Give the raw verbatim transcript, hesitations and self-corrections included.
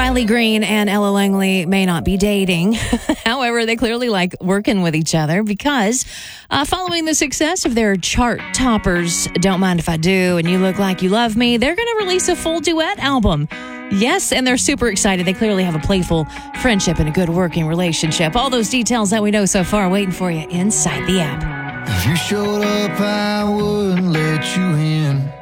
Riley Green and Ella Langley may not be dating. However, they clearly like working with each other because uh, following the success of their chart toppers, Don't Mind If I Do and You Look Like You Love Me, they're going to release a full duet album. Yes, and they're super excited. They clearly have a playful friendship and a good working relationship. All those details that we know so far waiting for you inside the app. If you showed up, I wouldn't let you in.